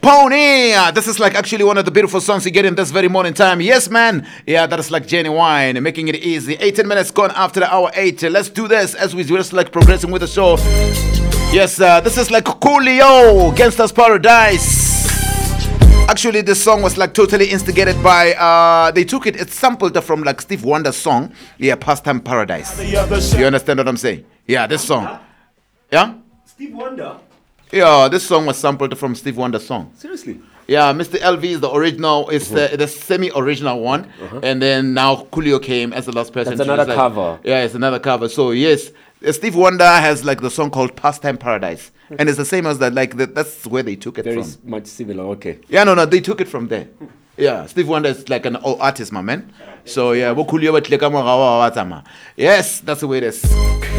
Pony. This is like actually one of the beautiful songs you get in this very morning time. Yes, man. Yeah, that is like Genuine, making it easy. 18 minutes gone after the hour 8. Let's do this as we just like progressing with the show. Yes, this is like Coolio, Gangsta's Paradise. Actually, this song was like totally instigated by, they took it, it's sampled from like Steve Wonder's song, yeah, Pastime Paradise. You understand what I'm saying? Yeah, this song. Yeah? Steve Wonder? Yeah, this song was sampled from Steve Wonder's song. Seriously? Yeah, Mr. LV is the original, it's the semi-original one, and then now Coolio came as the last person. That's another cover. Yeah, it's another cover. So yes, Steve Wonder has like the song called Pastime Paradise, and it's the same as that. Like that's where they took it Very from. much similar. Okay. Yeah, no, they took it from there. Yeah, Steve Wonder is like an old artist, my man. So yeah, yes, that's the way it is.